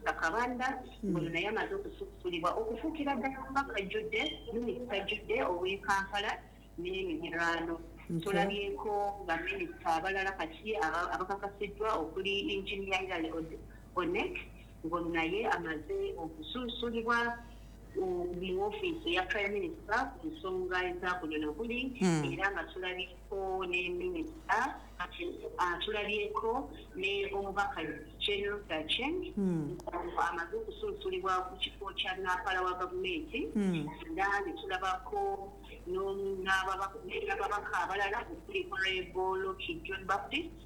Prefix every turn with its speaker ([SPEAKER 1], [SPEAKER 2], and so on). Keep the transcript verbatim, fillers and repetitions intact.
[SPEAKER 1] Minisita Kabanda ngono naye amaze okususulibwa okufuukira ddala kabaka Judde Minisita Judde ow'e Kampala n'emiriraano. Tulabyeko nga minisita abalala kati abakakasiddwa okuli Engineer Hilary Onek ngono naye amaze okususulibwa mu ofiisi ya Prime Minister ku nsonga ezakuno buli era nga tulabyeko ne minisita tulabyeko ne omubaka General Dacheng amaze okususulibwa ku kifo kya Nampala wa gavumenti era ne tulabako n'ababaka abalala okuli Honorable John Baptist